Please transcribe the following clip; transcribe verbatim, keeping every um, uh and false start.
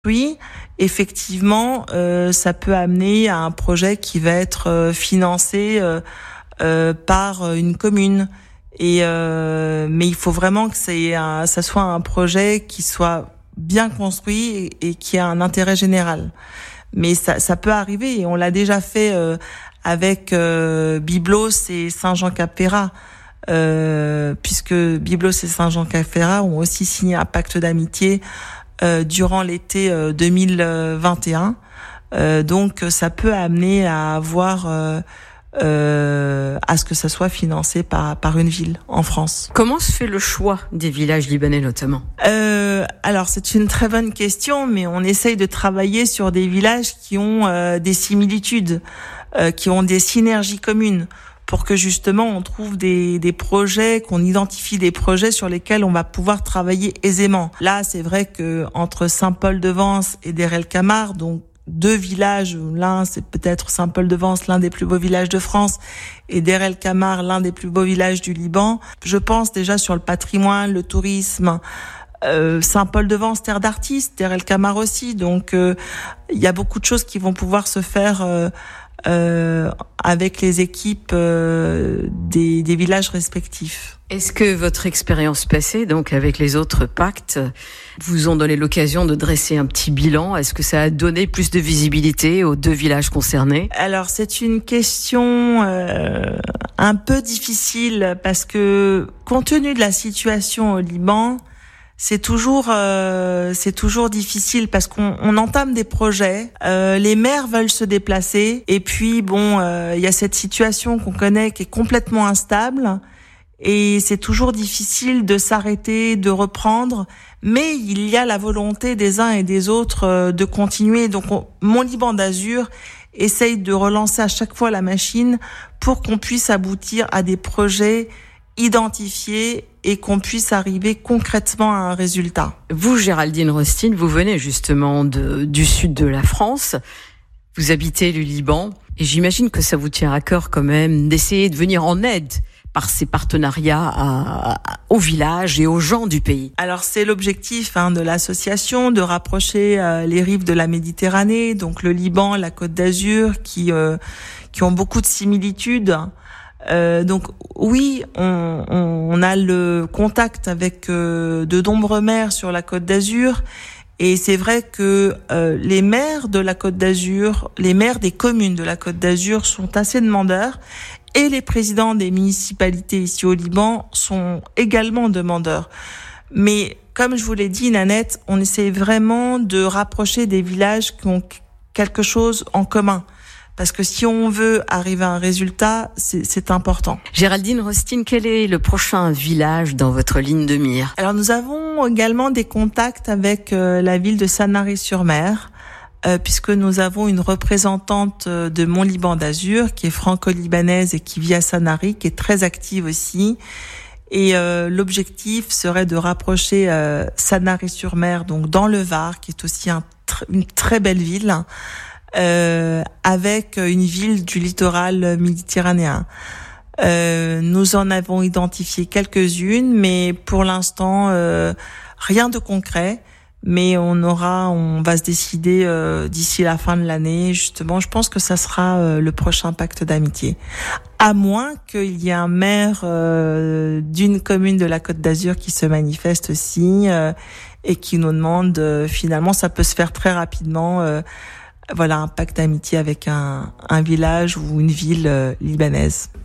Oui, effectivement, euh, ça peut amener à un projet qui va être euh, financé euh, euh, par une commune. Et euh, mais il faut vraiment que c'est un, ça soit un projet qui soit bien construit et, et qui a un intérêt général. Mais ça, ça peut arriver et on l'a déjà fait euh, avec euh, Byblos et Saint-Jean-Cap-Ferrat. Euh, puisque Byblos et Saint-Jean-Cap-Ferrat ont aussi signé un pacte d'amitié Euh, durant l'été euh, deux mille vingt et un. Euh, donc ça peut amener à avoir euh, euh, à ce que ça soit financé par par une ville en France. Comment se fait le choix des villages libanais notamment ? euh, Alors c'est une très bonne question, mais on essaye de travailler sur des villages qui ont euh, des similitudes, euh, qui ont des synergies communes, pour que justement on trouve des, des projets, qu'on identifie des projets sur lesquels on va pouvoir travailler aisément. Là, c'est vrai que entre Saint-Paul-de-Vence et Deir el-Kamar, donc deux villages, l'un c'est peut-être Saint-Paul-de-Vence, l'un des plus beaux villages de France, et Deir el-Kamar, l'un des plus beaux villages du Liban. Je pense déjà sur le patrimoine, le tourisme, euh, Saint-Paul-de-Vence, terre d'artistes, Deir el-Kamar aussi. Donc il euh, y a beaucoup de choses qui vont pouvoir se faire euh, Euh, avec les équipes euh, des, des villages respectifs. Est-ce que votre expérience passée, donc avec les autres pactes, vous ont donné l'occasion de dresser un petit bilan ? Est-ce que ça a donné plus de visibilité aux deux villages concernés ? Alors c'est une question euh, un peu difficile parce que compte tenu de la situation au Liban, c'est toujours euh, c'est toujours difficile parce qu'on on entame des projets, euh, les maires veulent se déplacer et puis bon, il euh, y a cette situation qu'on connaît qui est complètement instable et c'est toujours difficile de s'arrêter, de reprendre, mais il y a la volonté des uns et des autres euh, de continuer. Donc on, Mon Liban d'Azur essaye de relancer à chaque fois la machine pour qu'on puisse aboutir à des projets identifiés et qu'on puisse arriver concrètement à un résultat. Vous, Géraldine Rostin, vous venez justement de, du sud de la France, vous habitez le Liban, et j'imagine que ça vous tient à cœur quand même d'essayer de venir en aide par ces partenariats à, à, aux villages et aux gens du pays. Alors c'est l'objectif hein, de l'association, de rapprocher euh, les rives de la Méditerranée, donc le Liban, la Côte d'Azur, qui, euh, qui ont beaucoup de similitudes. Euh, donc oui, on, on, on a le contact avec euh, de nombreux maires sur la Côte d'Azur et c'est vrai que euh, les maires de la Côte d'Azur, les maires des communes de la Côte d'Azur sont assez demandeurs et les présidents des municipalités ici au Liban sont également demandeurs. Mais comme je vous l'ai dit, Nanette, on essaie vraiment de rapprocher des villages qui ont quelque chose en commun. Parce que si on veut arriver à un résultat, c'est, c'est important. Géraldine Rostin, quel est le prochain village dans votre ligne de mire ? Alors nous avons également des contacts avec euh, la ville de Sanary-sur-Mer, euh, puisque nous avons une représentante de Mon Liban d'Azur, qui est franco-libanaise et qui vit à Sanary, qui est très active aussi. Et euh, l'objectif serait de rapprocher euh, Sanary-sur-Mer, donc dans le Var, qui est aussi un tr- une très belle ville, Euh, avec une ville du littoral méditerranéen. Euh, nous en avons identifié quelques-unes, mais pour l'instant, euh, rien de concret. Mais on aura, on va se décider euh, d'ici la fin de l'année. Justement, je pense que ça sera euh, le prochain pacte d'amitié. À moins qu'il y ait un maire euh, d'une commune de la Côte d'Azur qui se manifeste aussi euh, et qui nous demande, euh, finalement, ça peut se faire très rapidement, euh, voilà, un pacte d'amitié avec un, un village ou une ville euh, libanaise.